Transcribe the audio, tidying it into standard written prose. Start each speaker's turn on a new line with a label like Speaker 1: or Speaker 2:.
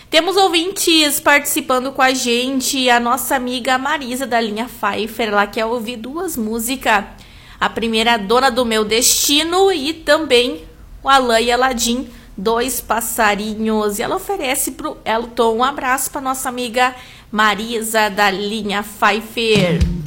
Speaker 1: Temos ouvintes participando com a gente, a nossa amiga Marisa da linha Pfeiffer, ela quer ouvir duas músicas. A primeira, Dona do Meu Destino, e também o Alain e Aladim, Dois Passarinhos. E ela oferece pro Elton um abraço para nossa amiga Marisa da linha Pfeiffer.